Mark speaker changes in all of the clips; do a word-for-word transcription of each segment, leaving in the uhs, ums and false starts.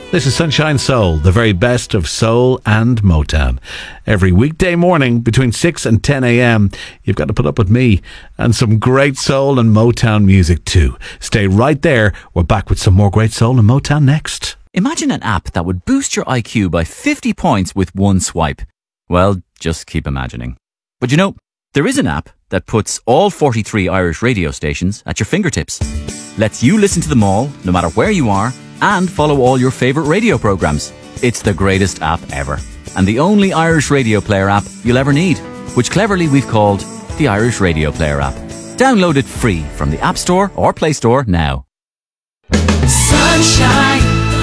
Speaker 1: This is Sunshine Soul, the very best of soul and Motown. Every weekday morning between six and ten a.m, you've got to put up with me and some great soul and Motown music too. Stay right there. We're back with some more great soul and Motown next.
Speaker 2: Imagine an app that would boost your I Q by fifty points with one swipe. Well, just keep imagining. But you know, there is an app that puts all forty-three Irish radio stations at your fingertips. Lets you listen to them all, no matter where you are, and follow all your favourite radio programmes. It's the greatest app ever, and the only Irish radio player app you'll ever need, which cleverly we've called the Irish Radio Player app. Download it free from the App Store or Play Store now.
Speaker 3: Sunshine.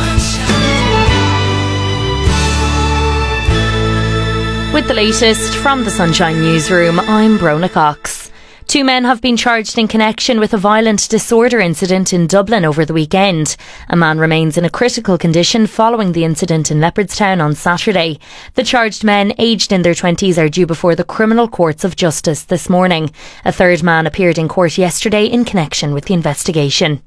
Speaker 4: With the latest from the Sunshine Newsroom, I'm Brona Cox. Two men have been charged in connection with a violent disorder incident in Dublin over the weekend. A man remains in a critical condition following the incident in Leopardstown on Saturday. The charged men, aged in their twenties, are due before the criminal courts of justice this morning. A third man appeared in court yesterday in connection with the investigation.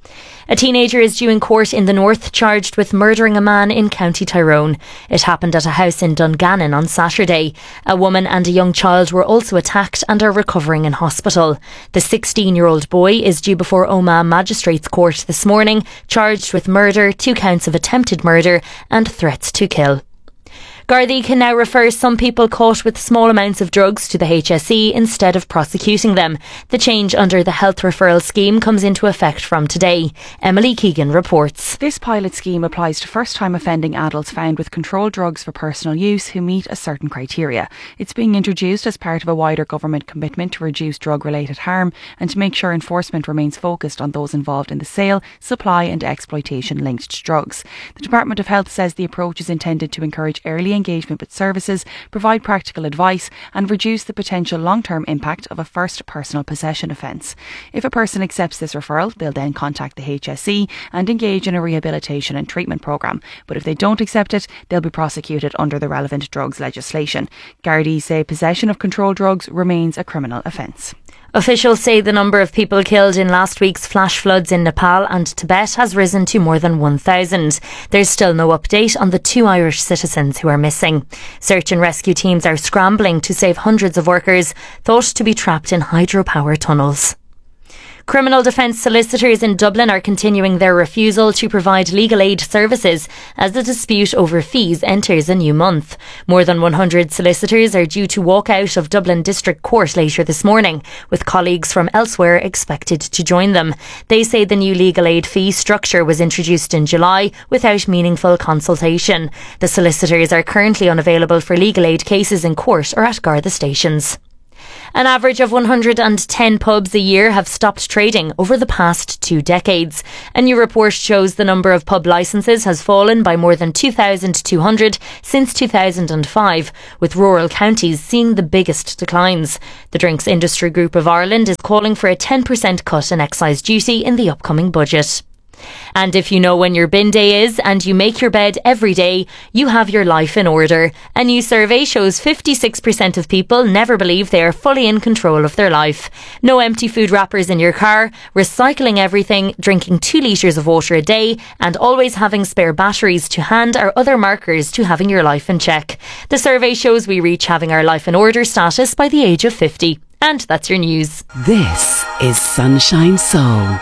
Speaker 4: A teenager is due in court in the north, charged with murdering a man in County Tyrone. It happened at a house in Dungannon on Saturday. A woman and a young child were also attacked and are recovering in hospital. The sixteen-year-old boy is due before Omagh Magistrates Court this morning, charged with murder, two counts of attempted murder and threats to kill. Gardaí can now refer some people caught with small amounts of drugs to the H S E instead of prosecuting them. The change under the health referral scheme comes into effect from today. Emily Keegan reports.
Speaker 5: This pilot scheme applies to first-time offending adults found with controlled drugs for personal use who meet a certain criteria. It's being introduced as part of a wider government commitment to reduce drug-related harm and to make sure enforcement remains focused on those involved in the sale, supply and exploitation linked to drugs. The Department of Health says the approach is intended to encourage early engagement with services, provide practical advice and reduce the potential long-term impact of a first personal possession offence. If a person accepts this referral, they'll then contact the H S E and engage in a rehabilitation and treatment programme. But if they don't accept it, they'll be prosecuted under the relevant drugs legislation. Gardaí say possession of controlled drugs remains a criminal offence.
Speaker 4: Officials say the number of people killed in last week's flash floods in Nepal and Tibet has risen to more than one thousand. There's still no update on the two Irish citizens who are missing. Search and rescue teams are scrambling to save hundreds of workers thought to be trapped in hydropower tunnels. Criminal defence solicitors in Dublin are continuing their refusal to provide legal aid services as the dispute over fees enters a new month. More than one hundred solicitors are due to walk out of Dublin District Court later this morning, with colleagues from elsewhere expected to join them. They say the new legal aid fee structure was introduced in July without meaningful consultation. The solicitors are currently unavailable for legal aid cases in court or at Garda stations. An average of one hundred ten pubs a year have stopped trading over the past two decades. A new report shows the number of pub licences has fallen by more than two thousand two hundred since two thousand five, with rural counties seeing the biggest declines. The Drinks Industry Group of Ireland is calling for a ten percent cut in excise duty in the upcoming budget. And if you know when your bin day is and you make your bed every day, you have your life in order. A new survey shows fifty-six percent of people never believe they are fully in control of their life. No empty food wrappers in your car, recycling everything, drinking two litres of water a day and always having spare batteries to hand are other markers to having your life in check. The survey shows we reach having our life in order status by the age of fifty. And that's your news.
Speaker 3: This is Sunshine Soul.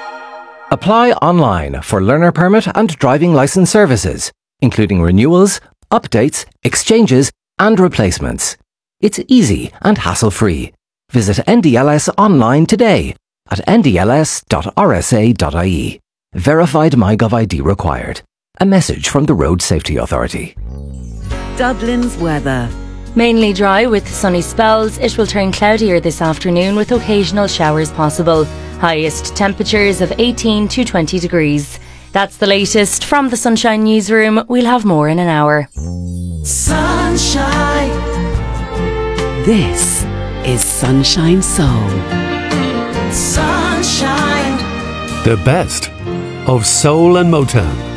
Speaker 6: Apply online for learner permit and driving licence services, including renewals, updates, exchanges and replacements. It's easy and hassle-free. Visit N D L S online today at n d l s dot r s a dot i e. Verified MyGov I D required. A message from the Road Safety Authority.
Speaker 3: Dublin's weather.
Speaker 4: Mainly dry with sunny spells. It will turn cloudier this afternoon with occasional showers possible. Highest temperatures of eighteen to twenty degrees. That's the latest from the Sunshine Newsroom. We'll have more in an hour.
Speaker 3: Sunshine. This is Sunshine Soul. Sunshine.
Speaker 7: The best of soul and Motown.